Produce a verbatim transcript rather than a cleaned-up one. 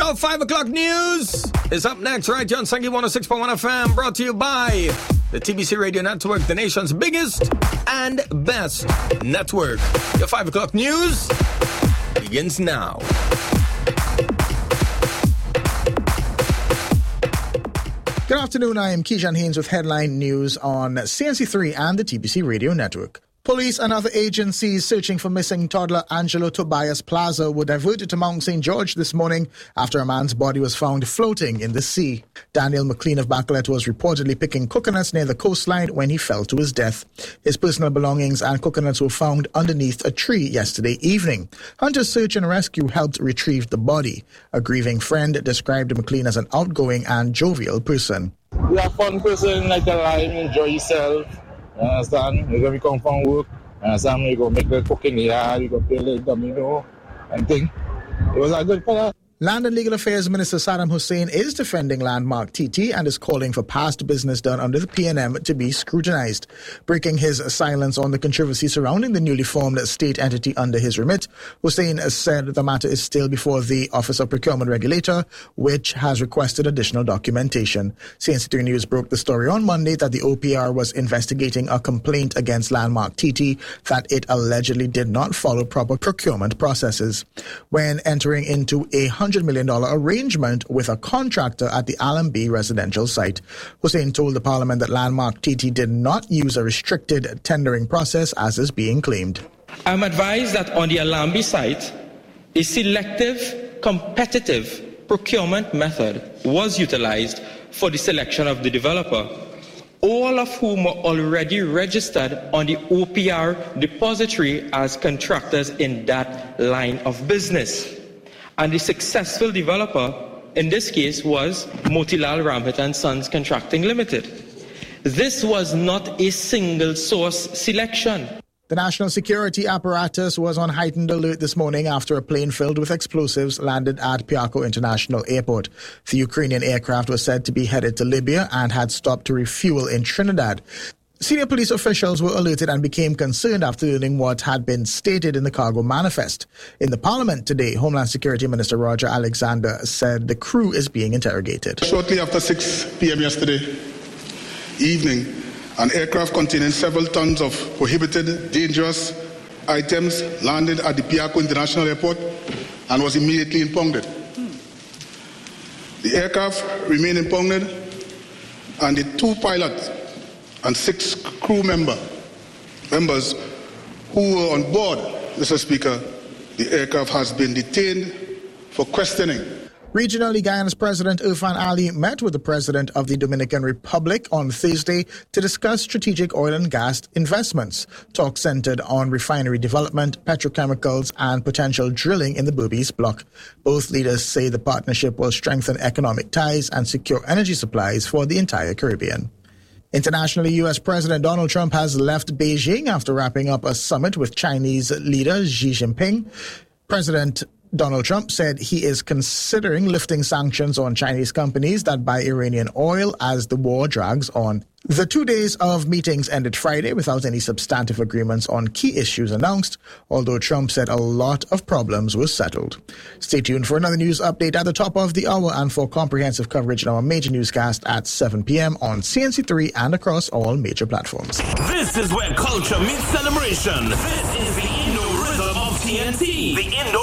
Your five o'clock news is up next right here on Sangi one oh six point one F M, brought to you by the T B C Radio Network, the nation's biggest and best network. Your five o'clock news begins now. Good afternoon, I am Keyshawn Haynes with headline news on C N C three and the T B C Radio Network. Police and other agencies searching for missing toddler Angelo Tobias Plaza were diverted to Mount Saint George this morning after a man's body was found floating in the sea. Daniel McLean of Bacalet was reportedly picking coconuts near the coastline when he fell to his death. His personal belongings and coconuts were found underneath a tree yesterday evening. Hunters' search and rescue helped retrieve the body. A grieving friend described McLean as an outgoing and jovial person. You're a fun person, like a life, enjoy yourself. You understand? When we come from work, you understand? We go make the cooking here, we go play the domino and thing. It was a good fella. Land and Legal Affairs Minister Saddam Hussein is defending Landmark T T and is calling for past business done under the P N M to be scrutinized. Breaking his silence on the controversy surrounding the newly formed state entity under his remit, Hussein said the matter is still before the Office of Procurement Regulator, which has requested additional documentation. C N C three News broke the story on Monday that the O P R was investigating a complaint against Landmark T T that it allegedly did not follow proper procurement processes. When entering into a one hundred million dollars arrangement with a contractor at the Allenby residential site, Hussein told the parliament that Landmark T T did not use a restricted tendering process as is being claimed. I'm advised that on the Allenby site, a selective, competitive procurement method was utilized for the selection of the developer, all of whom were already registered on the O P R depository as contractors in that line of business. And the successful developer, in this case, was Motilal Ramhit and Sons Contracting Limited. This was not a single source selection. The national security apparatus was on heightened alert this morning after a plane filled with explosives landed at Piarco International Airport. The Ukrainian aircraft was said to be headed to Libya and had stopped to refuel in Trinidad. Senior police officials were alerted and became concerned after learning what had been stated in the cargo manifest. In the parliament today, Homeland Security Minister Roger Alexander said the crew is being interrogated. Shortly after six p.m. yesterday evening, an aircraft containing several tons of prohibited, dangerous items landed at the Piarco International Airport and was immediately impounded. The aircraft remained impounded and the two pilots and six crew member, members who were on board, Mister Speaker, the aircraft has been detained for questioning. Regionally, Guyana's President Irfan Ali met with the President of the Dominican Republic on Thursday to discuss strategic oil and gas investments. Talks centered on refinery development, petrochemicals, and potential drilling in the Berbice block. Both leaders say the partnership will strengthen economic ties and secure energy supplies for the entire Caribbean. Internationally, U S President Donald Trump has left Beijing after wrapping up a summit with Chinese leader Xi Jinping. President Donald Trump said he is considering lifting sanctions on Chinese companies that buy Iranian oil as the war drags on. The two days of meetings ended Friday without any substantive agreements on key issues announced, although Trump said a lot of problems were settled. Stay tuned for another news update at the top of the hour and for comprehensive coverage in our major newscast at seven p.m. on C N C three and across all major platforms. This is where culture meets celebration. This is the Indo Rhythm of T N T. The Indo